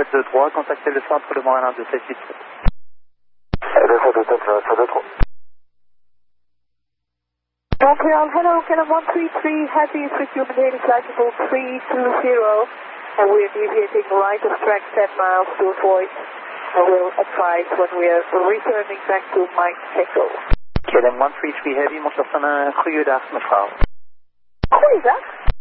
723, contactez le centre de Montréal 2787. Le 723. Montreal, hello, Canon 133, Heavy is with you, maintaining flight level 320, and we're deviating right of track 10 miles to avoid, and we'll advise when we are returning back to Mike Echo. KLM 133 Heavy, mocht van een goede dag, mevrouw. Goeiedag.